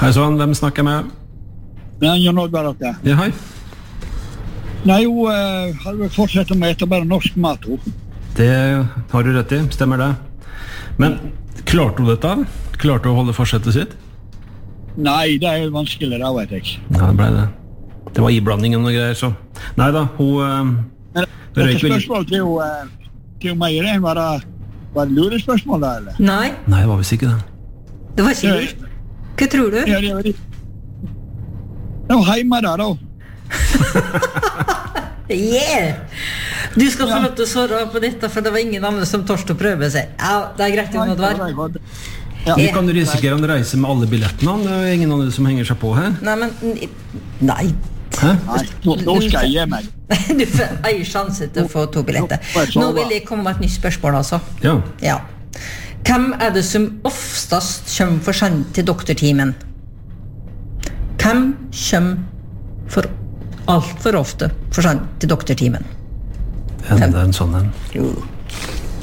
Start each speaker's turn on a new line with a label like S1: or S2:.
S1: Hei sånn, hvem snakker jeg med?
S2: Ja, Jan Oddvar dere.
S1: Ja, hei.
S2: Nei, jo, har vi fortsatt med å ete bare norsk mat, jo.
S1: Det har du rett I, stemmer det. Men klarte du dette? Klarte du å holde forsettet sitt?
S2: Nei, det jo vanskelig, da vet jeg.
S1: Ja, det ble det. Det var iblandingen og greier, så. Nei da, hun
S2: Dette spørsmålet til jo mer enn var det lurespørsmål da, eller?
S3: Nei,
S1: Nei, det var visst ikke det.
S3: det var ikke lurt. Hva tror du?
S2: Ja, det var det. Det var hjemme da, da.
S3: Yeah! Du skal få lov til å svare på dette, for det var ingen andre som tørste å prøve seg. Ja, det greit, Jan Oddvar.
S2: Ja.
S1: Vi kan risikere å reise med alle billettene. Det jo ingen av dere som henger seg på her.
S3: Nei, men... Nei.
S1: Hæ?
S2: Nei, nå skal jeg gi meg.
S3: Du får en sjanse til å få 2 billetter. Nå vil jeg komme med et nytt spørsmål, altså.
S1: Ja.
S3: Ja. Hvem det som oftest kommer for sent til doktortimen? Hvem kommer for alt for ofte for sent til doktortimen?
S1: Det en sånn en.
S3: Jo.